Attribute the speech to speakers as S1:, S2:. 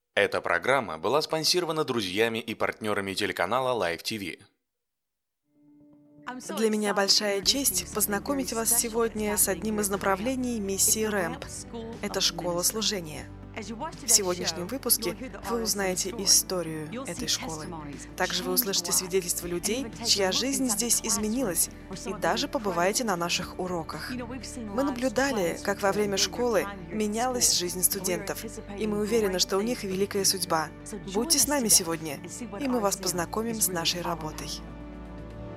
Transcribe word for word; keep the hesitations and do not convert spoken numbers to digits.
S1: Эта программа была спонсирована друзьями и партнерами телеканала Live ти ви.
S2: Для меня большая честь познакомить вас сегодня с одним из направлений миссии рэмп. Это школа служения. В сегодняшнем выпуске вы узнаете историю этой школы. Также вы услышите свидетельства людей, чья жизнь здесь изменилась, и даже побываете на наших уроках. Мы наблюдали, как во время школы менялась жизнь студентов, и мы уверены, что у них великая судьба. Будьте с нами сегодня, и мы вас познакомим с нашей работой.